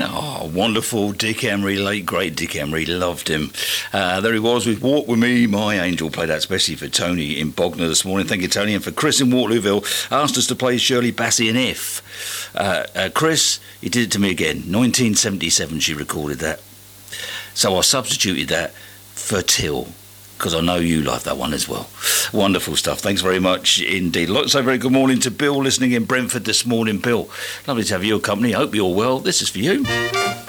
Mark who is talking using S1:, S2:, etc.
S1: Oh, wonderful Dick Emery, late great Dick Emery, loved him. There he was with Walk With Me, My Angel. Played that especially for Tony in Bognor this morning. Thank you, Tony. And for Chris in Waterlooville, asked us to play Shirley Bassey and If. Chris, he did it to me again. 1977 she recorded that. So I substituted that for Till, because I know you like that one as well. Wonderful stuff. Thanks very much indeed. So very good morning to Bill listening in Brentford this morning. Bill, lovely to have your company. I hope you're well. This is for you.